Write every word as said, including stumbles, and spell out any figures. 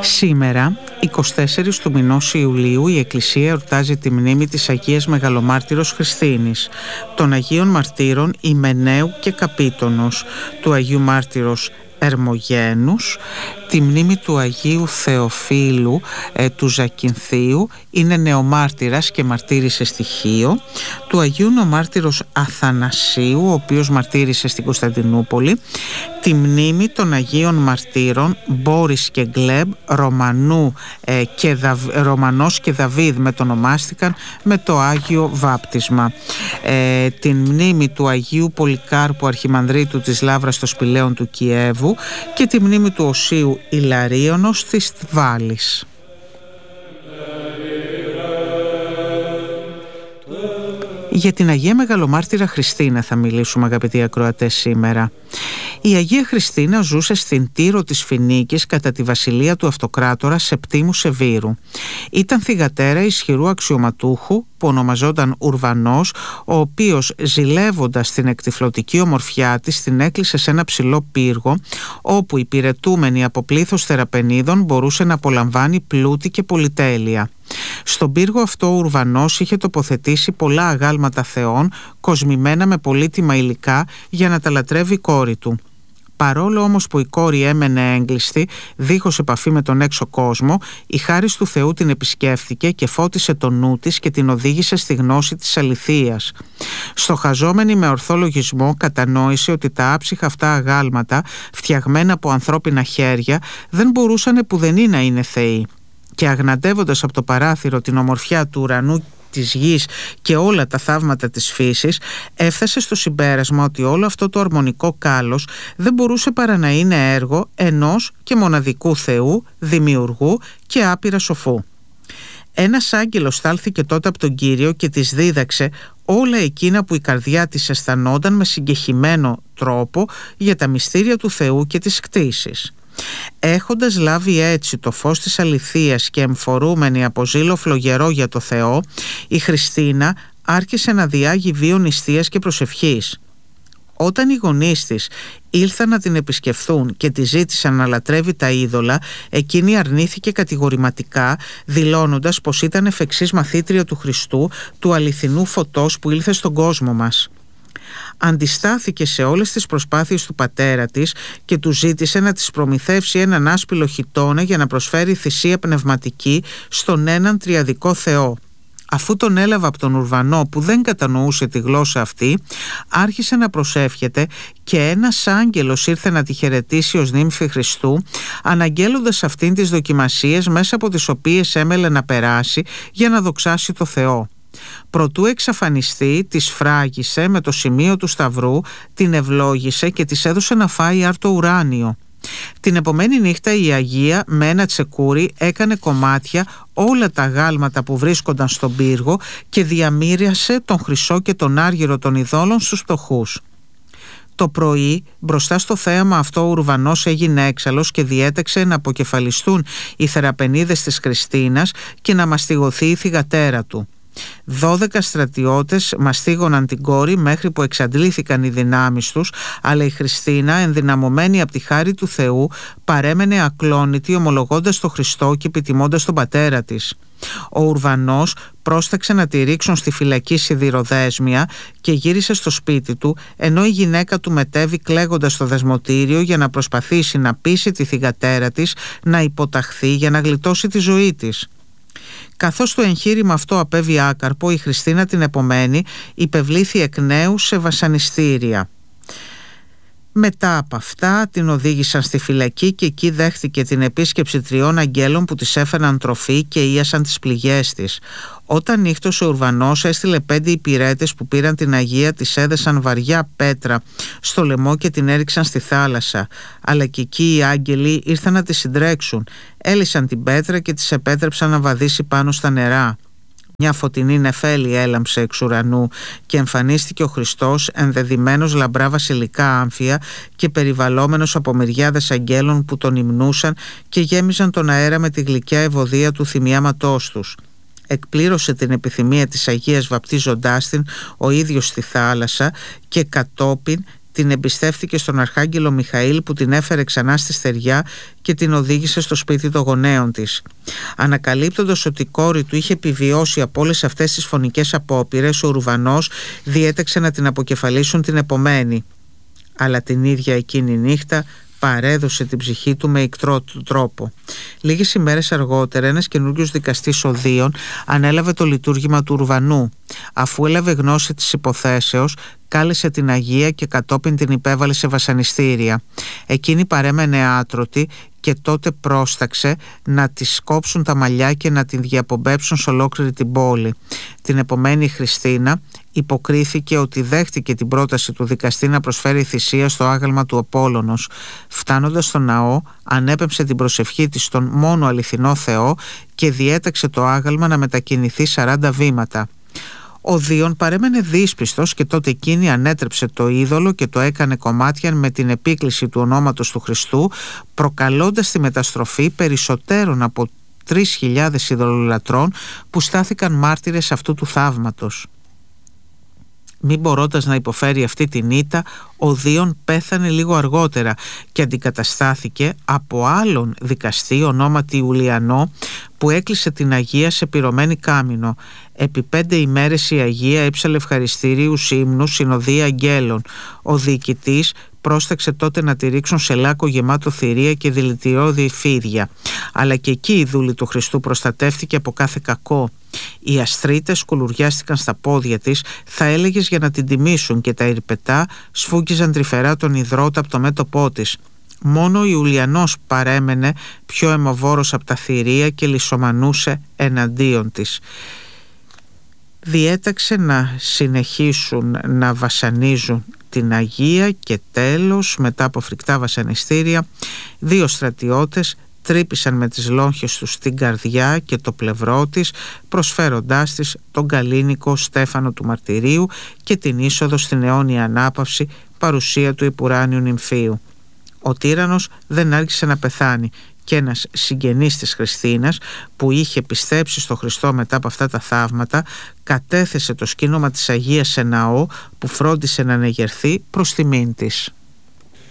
Σήμερα, εικοστή τέταρτη του μηνός Ιουλίου, η Εκκλησία εορτάζει τη μνήμη της Αγίας Μεγαλομάρτυρος Χριστίνης, των Αγίων Μαρτύρων Ιμεναίου και Καπίτονος, του Αγίου Μάρτυρος Ερμογένους, τη μνήμη του Αγίου Θεοφύλου ε, του Ζακυνθίου, είναι νεομάρτυρας και μαρτύρησε στη Χίο, του Αγίου Νομάρτυρος Αθανασίου, ο οποίος μαρτύρησε στην Κωνσταντινούπολη, τη μνήμη των Αγίων Μαρτύρων Μπόρις και Γκλέμπ, Ρωμανού, ε, και Δαβ, Ρωμανός και Δαβίδ μετονομάστηκαν με το Άγιο Βάπτισμα, ε, την μνήμη του Αγίου Πολυκάρπου Αρχιμανδρίτου της Λαύρας των Σπηλαίων του Κιέβου και τη μνήμη του Οσίου Ιλαρίωνος της Βάλης. Για την Αγία Μεγαλομάρτυρα Χριστίνα θα μιλήσουμε, αγαπητοί ακροατές, σήμερα. Η Αγία Χριστίνα ζούσε στην Τύρο της Φινίκης κατά τη βασιλεία του αυτοκράτορα Σεπτίμου Σεβίρου. Ήταν θυγατέρα ισχυρού αξιωματούχου που ονομαζόταν Ουρβανός, ο οποίος, ζηλεύοντας την εκτυφλωτική ομορφιά της, την έκλεισε σε ένα ψηλό πύργο, όπου υπηρετούμενη από πλήθος θεραπενίδων μπορούσε να απολαμβάνει πλούτη και πολυτέλεια. Στον πύργο αυτό ο Ουρβανός είχε τοποθετήσει πολλά αγάλματα θεών, κοσμημένα με πολύτιμα υλικά, για να τα λατρεύει η κόρη του. Παρόλο όμως που η κόρη έμενε έγκλειστη, δίχως επαφή με τον έξω κόσμο, η χάρις του Θεού την επισκέφθηκε και φώτισε το νου της και την οδήγησε στη γνώση της αληθείας. Στοχαζόμενη με ορθό λογισμό, κατανόησε ότι τα άψυχα αυτά αγάλματα, φτιαγμένα από ανθρώπινα χέρια, δεν μπορούσαν επουδενή να είναι θεοί. Και αγναντεύοντας από το παράθυρο την ομορφιά του ουρανού, της γης και όλα τα θαύματα της φύσης, έφτασε στο συμπέρασμα ότι όλο αυτό το αρμονικό κάλος δεν μπορούσε παρά να είναι έργο ενός και μοναδικού Θεού, δημιουργού και άπειρα σοφού. Ένας άγγελος στάλθηκε τότε από τον Κύριο και της δίδαξε όλα εκείνα που η καρδιά της αισθανόταν με συγκεχημένο τρόπο για τα μυστήρια του Θεού και της κτήσης. Έχοντας λάβει έτσι το φως της αληθείας και εμφορούμενη από ζήλο φλογερό για το Θεό, η Χριστίνα άρχισε να διάγει βίο νηστείας και προσευχής. Όταν οι γονείς της ήλθαν να την επισκεφθούν και τη ζήτησαν να λατρεύει τα είδωλα, εκείνη αρνήθηκε κατηγορηματικά, δηλώνοντας πως ήταν εφ' εξής μαθήτρια του Χριστού, του αληθινού φωτός που ήλθε στον κόσμο μας. Αντιστάθηκε σε όλες τις προσπάθειες του πατέρα της και του ζήτησε να της προμηθεύσει έναν άσπυλο χιτώνα για να προσφέρει θυσία πνευματική στον έναν τριαδικό Θεό. Αφού τον έλαβε από τον Ουρβανό, που δεν κατανοούσε τη γλώσσα αυτή, άρχισε να προσεύχεται και ένας άγγελος ήρθε να τη χαιρετήσει ως νύμφη Χριστού, αναγγέλλοντας αυτήν τις δοκιμασίες μέσα από τις οποίες έμελε να περάσει για να δοξάσει το Θεό. Προτού εξαφανιστεί, της φράγισε με το σημείο του σταυρού, την ευλόγησε και της έδωσε να φάει άρτο ουράνιο. Την επομένη νύχτα η Αγία με ένα τσεκούρι έκανε κομμάτια όλα τα αγάλματα που βρίσκονταν στον πύργο και διαμοίρασε τον χρυσό και τον άργυρο των ειδόλων στους φτωχούς. Το πρωί, μπροστά στο θέαμα αυτό, ο Ουρβανός έγινε έξαλλος και διέταξε να αποκεφαλιστούν οι θεραπενίδες της Χριστίνας και να μαστιγωθεί η θυγατέρα του. Δώδεκα στρατιώτες μαστίγωναν την κόρη μέχρι που εξαντλήθηκαν οι δυνάμεις τους, αλλά η Χριστίνα, ενδυναμωμένη από τη χάρη του Θεού, παρέμενε ακλόνητη, ομολογώντας το Χριστό και επιτιμώντας τον πατέρα της. Ο Ουρβανός πρόσταξε να τη ρίξουν στη φυλακή σιδηροδέσμια και γύρισε στο σπίτι του, ενώ η γυναίκα του μετέβη κλαίγοντας στο δεσμοτήριο για να προσπαθήσει να πείσει τη θυγατέρα της να υποταχθεί για να γλιτώσει τη ζωή της. Καθώς το εγχείρημα αυτό απέβη άκαρπο, η Χριστίνα την επομένη υπευλήθη εκ νέου σε βασανιστήρια. Μετά από αυτά την οδήγησαν στη φυλακή και εκεί δέχτηκε την επίσκεψη τριών αγγέλων που της έφεραν τροφή και ίασαν τις πληγές της. Όταν νύχτωσε ο Ουρβανός έστειλε πέντε υπηρέτες που πήραν την Αγία, της έδεσαν βαριά πέτρα στο λαιμό και την έριξαν στη θάλασσα. Αλλά και εκεί οι άγγελοι ήρθαν να τη συντρέξουν. Έλυσαν την πέτρα και της επέτρεψαν να βαδίσει πάνω στα νερά. Μια φωτεινή νεφέλη έλαμψε εξ ουρανού και εμφανίστηκε ο Χριστός ενδεδυμένος λαμπρά βασιλικά άμφια και περιβαλλόμενος από μυριάδες αγγέλων που τον υμνούσαν και γέμιζαν τον αέρα με τη γλυκιά ευωδία του θυμιάματός τους. Εκπλήρωσε την επιθυμία της Αγίας βαπτίζοντάς την ο ίδιος στη θάλασσα και κατόπιν την εμπιστεύτηκε στον Αρχάγγελο Μιχαήλ, που την έφερε ξανά στη στεριά και την οδήγησε στο σπίτι των γονέων της. Ανακαλύπτοντας ότι η κόρη του είχε επιβιώσει από όλες αυτές τις φωνικές απόπειρες, ο Ρουβανός διέταξε να την αποκεφαλίσουν την επομένη. Αλλά την ίδια εκείνη νύχτα παρέδωσε την ψυχή του με ικτρό τρόπο. Λίγες ημέρες αργότερα ένας καινούριος δικαστής Οδείων ανέλαβε το λειτουργήμα του Ρουβανού. Αφού έλαβε γνώση της υποθέσεως, κάλεσε την Αγία και κατόπιν την υπέβαλε σε βασανιστήρια. Εκείνη παρέμενε άτρωτη και τότε πρόσταξε να της κόψουν τα μαλλιά και να την διαπομπέψουν σε ολόκληρη την πόλη. Την επομένη η Χριστίνα υποκρίθηκε ότι δέχτηκε την πρόταση του δικαστή να προσφέρει θυσία στο άγαλμα του Απόλλωνος. Φτάνοντας στο ναό, ανέπεμψε την προσευχή της στον μόνο αληθινό Θεό και διέταξε το άγαλμα να μετακινηθεί σαράντα βήματα. Ο Δίων παρέμενε δύσπιστος και τότε εκείνη ανέτρεψε το είδωλο και το έκανε κομμάτια με την επίκληση του ονόματος του Χριστού, προκαλώντας τη μεταστροφή περισσότερων από τρεις χιλιάδες ειδωλολατρών που στάθηκαν μάρτυρες αυτού του θαύματος. Μη μπορώντας να υποφέρει αυτή την ήττα, ο Δίων πέθανε λίγο αργότερα και αντικαταστάθηκε από άλλον δικαστή ονόματι Ιουλιανό, που έκλεισε την Αγία σε πυρωμένη κάμινο. Επί πέντε ημέρες η Αγία έψαλε ευχαριστήριους ύμνους συνοδεία αγγέλων. Ο διοικητής πρόσταξε τότε να τη ρίξουν σε λάκκο γεμάτο θηρία και δηλητηριώδη φίδια. Αλλά και εκεί η δούλη του Χριστού προστατεύτηκε από κάθε κακό. Οι αστρίτες κουλουριάστηκαν στα πόδια της, θα έλεγες για να την τιμήσουν, και τα ιρπετά σφούγγιζαν τρυφερά τον υδρότα από το μέτωπό της. Μόνο ο Ιουλιανός παρέμενε πιο αιμοβόρος από τα θηρία και λυσομανούσε εναντίον της. Διέταξε να συνεχίσουν να βασανίζουν την Αγία και τέλος, μετά από φρικτά βασανιστήρια, δύο στρατιώτες τρύπησαν με τις λόγχες τους την καρδιά και το πλευρό της, προσφέροντάς της τον καλήνικο στέφανο του μαρτυρίου και την είσοδο στην αιώνια ανάπαυση, παρουσία του επουράνιου νυμφίου. Ο τύραννος δεν άρχισε να πεθάνει και ένας συγγενής της Χριστίνας, που είχε πιστέψει στο Χριστό μετά από αυτά τα θαύματα, κατέθεσε το σκήνομα της Αγίας σε ναό που φρόντισε να ανεγερθεί προς τιμήν της.